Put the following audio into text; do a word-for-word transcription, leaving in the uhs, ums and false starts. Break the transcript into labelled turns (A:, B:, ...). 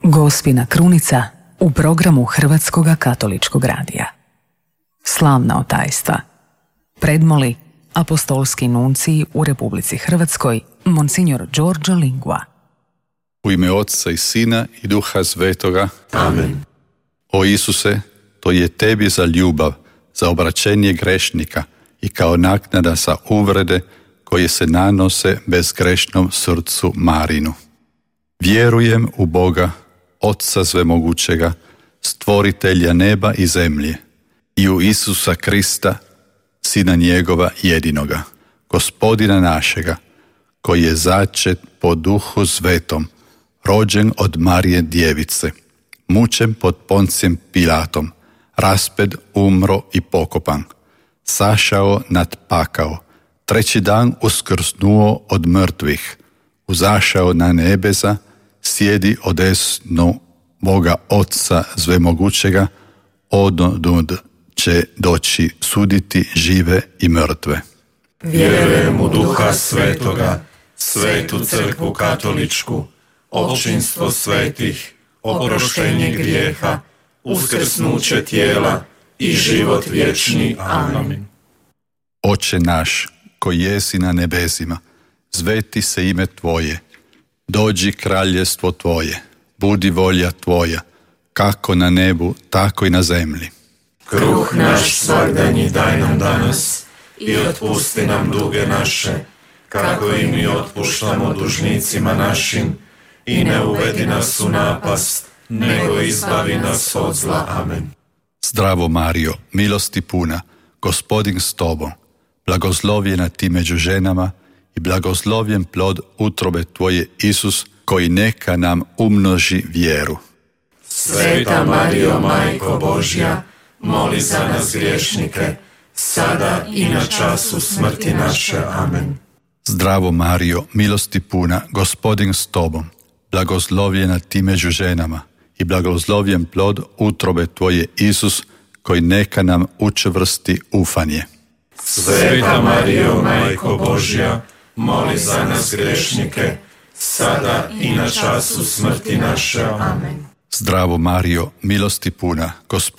A: Gospina krunica u programu Hrvatskog katoličkog radija. Slavna otajstva. Predmoli apostolski nunciji u Republici Hrvatskoj, monsignor Giorgio Lingua.
B: U ime Otca i Sina i Duha Svetoga.
C: Amen.
B: O Isuse, to je tebi za ljubav, za obraćenje grešnika i kao naknada za uvrede koje se nanose bezgrešnom srcu Marinu. Vjerujem u Boga, Otca svemogućega, stvoritelja neba i zemlje, i u Isusa Krista, Sina njegova jedinoga, Gospodina našega, koji je začet po Duhu Svetom, rođen od Marije Djevice, mučen pod Poncijem Pilatom, raspet, umro i pokopan, sašao nad pakao, treći dan uskrsnuo od mrtvih, uzašao na nebesa, sjedi odesno Boga Otca svemogućega, odnud će doći suditi žive i mrtve.
C: Vjerujem u Duha Svetoga, Svetu Crkvu Katoličku, općinstvo svetih, oproštenje grijeha, uskrsnuće tijela i život vječni. Amen.
B: Oče naš, koji jesi na nebesima, sveti se ime Tvoje, dođi kraljestvo Tvoje, budi volja Tvoja, kako na nebu, tako i na zemlji.
C: Kruh naš svagdanji daj nam danas i otpusti nam duge naše, kako i mi otpuštamo dužnicima našim, i ne uvedi nas u napast, nego izbavi nas od zla. Amen.
B: Zdravo Mario, milosti puna, Gospodin s Tobom, blagoslovljena ti među ženama i blagoslovljen plod utrobe Tvoje, Isus, koji neka nam umnoži vjeru.
C: Sveta Marijo, Majko Božja, moli za nas griješnike, sada i na času smrti naše. Amen.
B: Zdravo Mario, milosti puna, Gospodin s Tobom, blagoslovljena ti među ženama i blagoslovljen plod utrobe Tvoje, Isus, koji neka nam učvrsti ufanje.
C: Sveta Marijo, Majko Božja, moli za nas griješnike, sada i na času smrti naše. Amen.
B: Zdravo Mario, milosti puna, Gospodin